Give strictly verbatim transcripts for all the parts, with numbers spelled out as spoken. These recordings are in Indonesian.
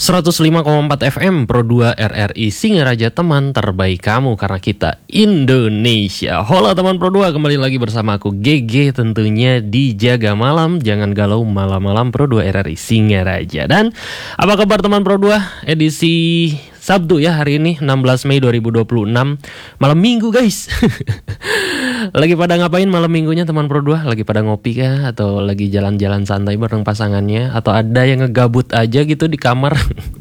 seratus lima koma empat F M Pro dua R R I Singaraja, teman terbaik kamu karena kita Indonesia. Hola teman Pro dua, kembali lagi bersama aku G G tentunya di Jaga Malam. Jangan galau malam-malam, Pro dua R R I Singaraja. Dan apa kabar teman Pro dua? Edisi Sabtu ya hari ini enam belas Mei dua ribu dua puluh enam. Malam minggu guys. Lagi pada ngapain malam minggunya teman Pro dua? Lagi pada ngopi kah? Atau lagi jalan-jalan santai bareng pasangannya? Atau ada yang ngegabut aja gitu di kamar?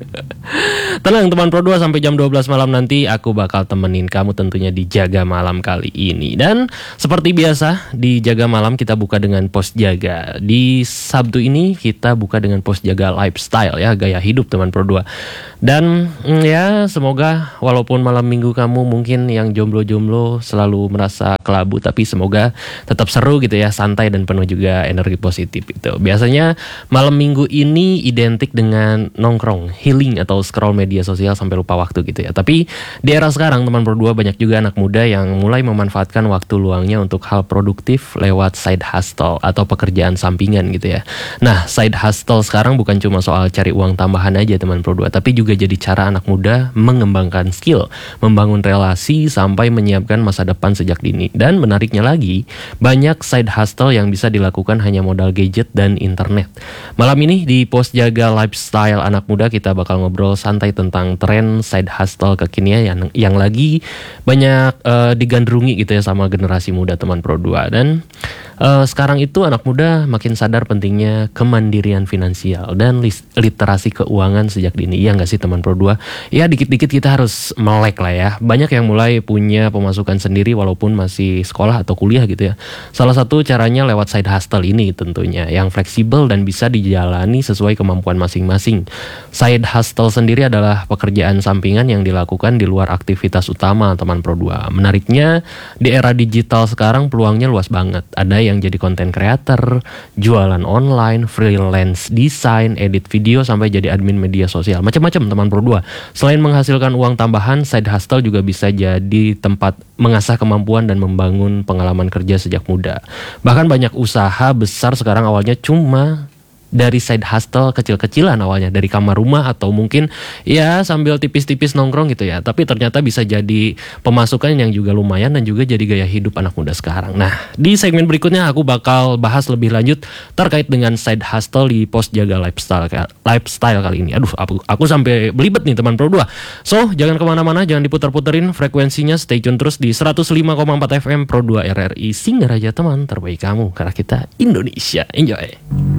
Tenang teman Pro dua, sampai jam dua belas malam nanti aku bakal temenin kamu tentunya di Jaga Malam kali ini. Dan seperti biasa di Jaga Malam kita buka dengan Pos Jaga. Di Sabtu ini kita buka dengan Pos Jaga Lifestyle ya, gaya hidup teman Pro dua. Dan mm, ya semoga walaupun malam minggu kamu mungkin yang jomblo-jomblo selalu merasa kelabu, tapi semoga tetap seru gitu ya, santai dan penuh juga energi positif itu. Biasanya malam minggu ini identik dengan nongkrong, healing atau scroll media sosial sampai lupa waktu gitu ya. Tapi di era sekarang teman Pro dua, banyak juga anak muda yang mulai memanfaatkan waktu luangnya untuk hal produktif lewat side hustle atau pekerjaan sampingan gitu ya. Nah, side hustle sekarang bukan cuma soal cari uang tambahan aja teman Pro dua, tapi juga jadi cara anak muda mengembangkan skill, membangun relasi sampai menyiapkan masa depan sejak dini. Dan menariknya lagi, banyak side hustle yang bisa dilakukan hanya modal gadget dan internet. Malam ini di Pos Jaga Lifestyle anak muda kita bakal ngobrol santai tentang tren side hustle kekinian yang, yang lagi banyak uh, digandrungi gitu ya sama generasi muda teman Pro dua. Dan uh, sekarang itu anak muda makin sadar pentingnya kemandirian finansial dan literasi keuangan sejak dini. Iya nggak sih teman Pro dua? Ya dikit-dikit kita harus melek lah ya. Banyak yang mulai punya pemasukan sendiri walaupun masih sekolah atau kuliah gitu ya. Salah satu caranya lewat side hustle ini tentunya, yang fleksibel dan bisa dijalani sesuai kemampuan masing-masing. Side hustle sendiri adalah pekerjaan sampingan yang dilakukan di luar aktivitas utama teman Pro dua. Menariknya di era digital sekarang peluangnya luas banget. Ada yang jadi content creator, jualan online, freelance desain, edit video, sampai jadi admin media sosial. Macam-macam teman Pro dua. Selain menghasilkan uang tambahan, side hustle juga bisa jadi tempat mengasah kemampuan dan membangun pengalaman kerja sejak muda. Bahkan banyak usaha besar sekarang awalnya cuma dari side hustle kecil-kecilan awalnya, dari kamar rumah atau mungkin ya sambil tipis-tipis nongkrong gitu ya. Tapi ternyata bisa jadi pemasukan yang juga lumayan dan juga jadi gaya hidup anak muda sekarang. Nah, di segmen berikutnya aku bakal bahas lebih lanjut terkait dengan side hustle di Pos Jaga Lifestyle lifestyle kali ini. Aduh, aku, aku sampai belibet nih teman Pro dua. So, jangan kemana-mana, jangan diputar-puterin frekuensinya, stay tune terus di seratus lima koma empat F M Pro dua R R I Singaraja, teman terbaik kamu karena kita Indonesia. Enjoy.